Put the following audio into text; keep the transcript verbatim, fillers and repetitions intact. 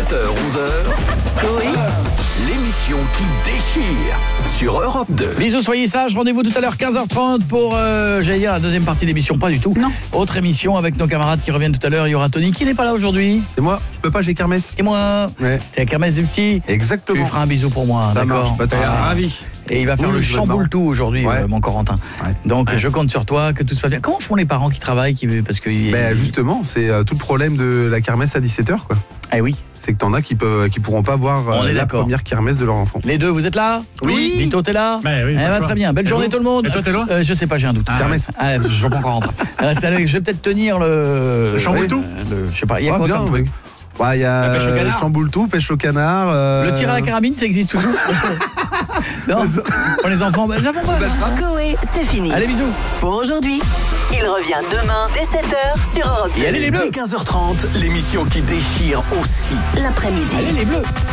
sept heures onze heures, Coé, l'émission qui déchire sur Europe deux. Bisous, soyez sages, rendez-vous tout à l'heure quinze heures trente pour, euh, j'allais dire, la deuxième partie d'émission, pas du tout. Non. Autre émission avec nos camarades qui reviennent tout à l'heure, il y aura Tony qui n'est pas là aujourd'hui. C'est moi, je peux pas, j'ai kermesse. Et moi, Ouais. c'est la kermesse des petits. Exactement. Tu feras un bisou pour moi, Ça d'accord. marche, pas de souci. ravi. Et il va faire Oui, le je vais chamboule dedans. tout aujourd'hui, Ouais. euh, mon Corentin. Ouais. Donc Ouais. je compte sur toi, que tout se passe bien. Comment font les parents qui travaillent qui, parce que Ben justement, c'est euh, tout le problème de la kermesse à dix-sept heures, quoi. Ah oui. C'est que t'en as qui peuvent, qui pourront pas voir On euh, est la d'accord. première kermesse de leur enfant. Les deux, vous êtes là? Oui. Vito, t'es là? Ben oui, Eh pas le ben, choix. très bien. Belle Et journée vous tout le monde. Et toi, t'es loin euh, Je sais pas, j'ai un doute. Ah, Kermesse. Ah, je vois pas encore rentrer. Euh, ça, je vais peut-être tenir le... Le chamboule tout le- Je sais pas, il y a Ah, quoi bien, comme truc? ouais. Bah, il y a La pêche au euh, canard. chamboule tout, pêche au canard. euh, Le tir à la carabine, ça existe toujours? Non. Pour les enfants, bah, ça va pas. Coé, c'est fini. Allez, bisous. Pour aujourd'hui, il revient demain dès sept heures sur Europe deux. Et allez les bleus. Dès quinze heures trente, l'émission qui déchire aussi. L'après-midi. Allez les bleus.